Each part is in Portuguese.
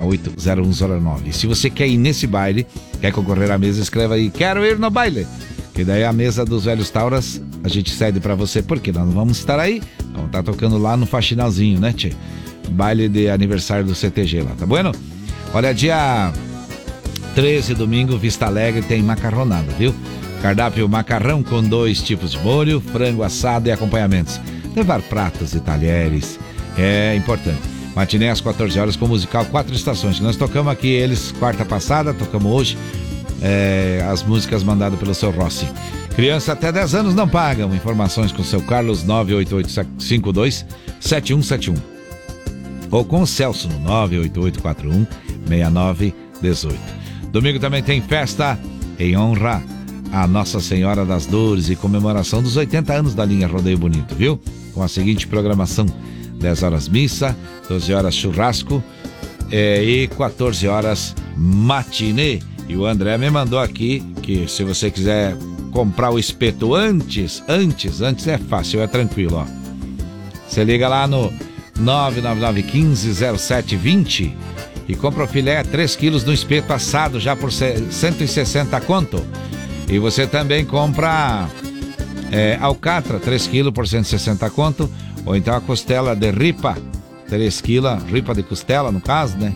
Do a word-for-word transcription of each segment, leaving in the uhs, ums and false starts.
oito zero um zero nove. Se você quer ir nesse baile, quer concorrer à mesa, escreva aí, quero ir no baile. Que daí a mesa dos velhos Tauras a gente cede pra você, porque nós não vamos estar aí, vamos estar tocando lá no Faxinalzinho, né, tchê? Baile de aniversário do C T G lá, tá bueno? Olha, dia treze, domingo, Vista Alegre, tem macarronada, viu? Cardápio macarrão com dois tipos de molho, frango assado e acompanhamentos. Levar pratos e talheres é importante. Matinê às quatorze horas com o musical Quatro Estações. Nós tocamos aqui eles quarta passada, tocamos hoje é, as músicas mandadas pelo seu Rossi. Criança até dez anos não pagam. Informações com o seu Carlos nove oito oito cinco dois sete um sete um ou com o Celso no nove oito oito quatro um seis nove um oito. Domingo também tem festa em honra a Nossa Senhora das Dores e comemoração dos oitenta anos da linha Rodeio Bonito, viu? Com a seguinte programação: dez horas missa, doze horas churrasco é, e quatorze horas matinê. E o André me mandou aqui que se você quiser comprar o espeto antes, antes, antes é fácil, é tranquilo, ó. Você liga lá no nove nove nove um cinco zero sete dois zero e compra o filé três quilos no espeto assado já por cento e sessenta conto. E você também compra é, alcatra três quilos por cento e sessenta conto, ou então a costela de ripa três quilos, ripa de costela no caso, né?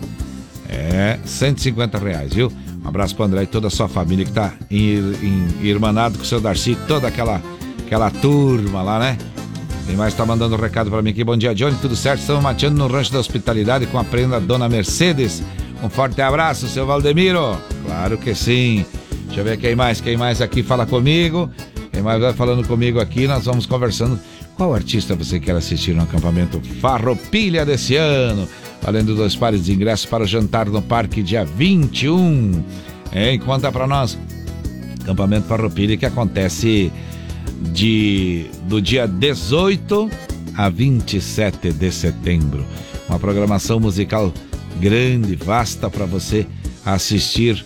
É cento e cinquenta reais, viu? Um abraço pro André e toda a sua família que tá em, em, irmanado com o seu Darcy, toda aquela, aquela turma lá, né? Quem mais tá mandando um recado pra mim aqui? Bom dia, Johnny, tudo certo? Estamos mateando no Rancho da Hospitalidade com a prenda Dona Mercedes. Um forte abraço, seu Valdemiro. Claro que sim. Deixa eu ver quem mais, quem mais aqui fala comigo. Quem mais vai falando comigo aqui, nós vamos conversando. Qual artista você quer assistir no acampamento Farroupilha desse ano? Valendo dois pares de ingressos para o jantar no parque dia vinte e um. Hein? Conta pra nós. Acampamento Farroupilha que acontece de, do dia dezoito a vinte e sete de setembro. Uma programação musical grande, vasta para você assistir,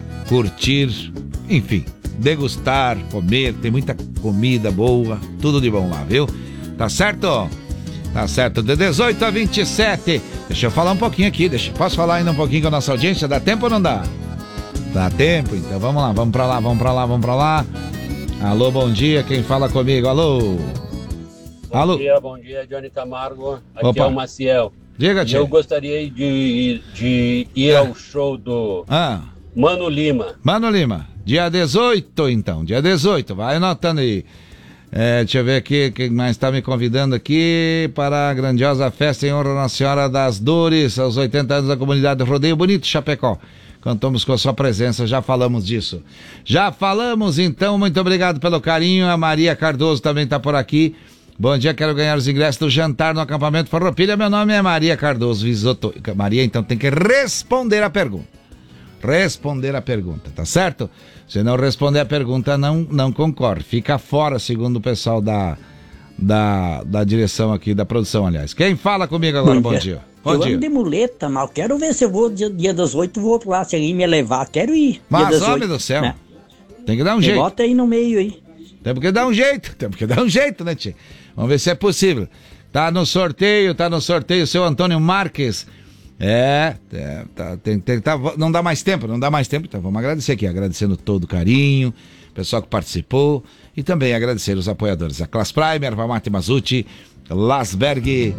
curtir, enfim, degustar, comer, tem muita comida boa, tudo de bom lá, viu? Tá certo? Tá certo, de dezoito a vinte e sete. Deixa eu falar um pouquinho aqui, deixa, posso falar ainda um pouquinho com a nossa audiência? Dá tempo ou não dá? Dá tempo? Então vamos lá, vamos pra lá, vamos pra lá, vamos pra lá. Alô, bom dia, quem fala comigo? Alô? Bom Alô? dia, bom dia, Johnny Camargo. Aqui Opa. é o Maciel. Diga, tia. Eu gostaria de, de ir ao show do Ah. Mano Lima. Mano Lima, dia dezoito então, dia dezoito, vai anotando aí. É, deixa eu ver aqui, quem mais está me convidando aqui para a grandiosa festa em honra à Nossa Senhora das Dores, aos oitenta anos da comunidade Rodeio Bonito, Chapecó. Contamos com a sua presença, já falamos disso. Já falamos, então, muito obrigado pelo carinho. A Maria Cardoso também está por aqui. Bom dia, quero ganhar os ingressos do jantar no acampamento Farroupilha. Meu nome é Maria Cardoso Visoto. Maria, então tem que responder a pergunta. Responder a pergunta, tá certo? Se não responder a pergunta, não, não concorre. Fica fora, segundo o pessoal da, da, da direção aqui, da produção, aliás. Quem fala comigo agora? Bom, bom dia. dia. Bom eu dia. ando de muleta, mal. Quero ver se eu vou dia, dia dezoito, vou lá. Se alguém me levar, quero ir. Mas, homem do céu, né? Tem que dar um me jeito. Bota aí no meio aí. Tem que dar um jeito, tem que dar um jeito, né, tia? Vamos ver se é possível. Tá no sorteio, tá no sorteio, seu Antônio Marques. É, é tá, tem, tem, tá, não dá mais tempo, não dá mais tempo, então vamos agradecer aqui, agradecendo todo o carinho, pessoal que participou e também agradecer os apoiadores, a Class Prime, Erva Mate Mazuti, Lasberg,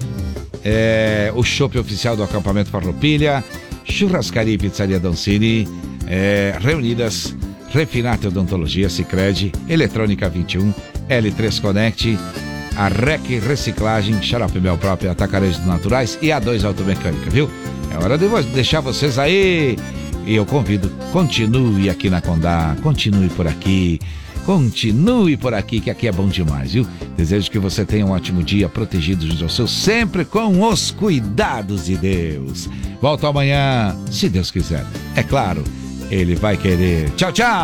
é, o Chopp oficial do acampamento Farroupilha, Churrascaria e Pizzaria Doncini, é, Reunidas, Refinate Odontologia, Sicredi, Eletrônica vinte e um, L três Connect, a R E C Reciclagem, Xarope Mel Próprio, Atacarejos Naturais e A dois Automecânica, viu? É hora de deixar vocês aí. E eu convido, continue aqui na Condá, continue por aqui, continue por aqui, que aqui é bom demais, viu? Desejo que você tenha um ótimo dia, protegido junto ao seu, sempre com os cuidados de Deus. Volto amanhã, se Deus quiser. É claro, Ele vai querer. Tchau, tchau!